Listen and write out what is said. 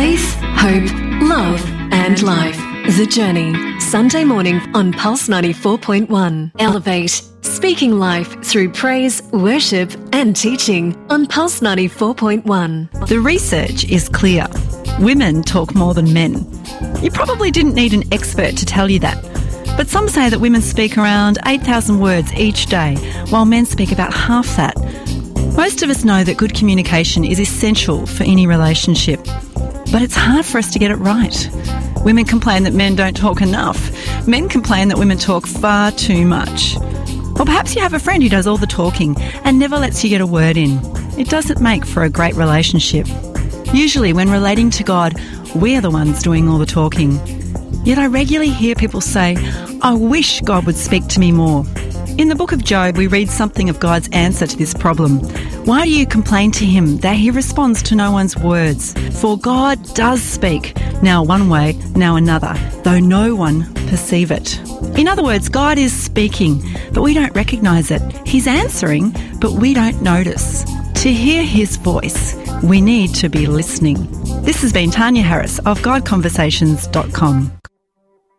Faith, hope, love and life. The Journey. Sunday morning on Pulse 94.1. Elevate. Speaking life through praise, worship and teaching on Pulse 94.1. The research is clear. Women talk more than men. You probably didn't need an expert to tell you that. But some say that women speak around 8,000 words each day, while men speak about half that. Most of us know that good communication is essential for any relationship. But it's hard for us to get it right. Women complain that men don't talk enough. Men complain that women talk far too much. Or perhaps you have a friend who does all the talking and never lets you get a word in. It doesn't make for a great relationship. Usually when relating to God, we're the ones doing all the talking. Yet I regularly hear people say, I wish God would speak to me more. In the book of Job, we read something of God's answer to this problem. Why do you complain to him that he responds to no one's words? For God does speak, now one way, now another, though no one perceive it. In other words, God is speaking, but we don't recognise it. He's answering, but we don't notice. To hear his voice, we need to be listening. This has been Tanya Harris of GodConversations.com.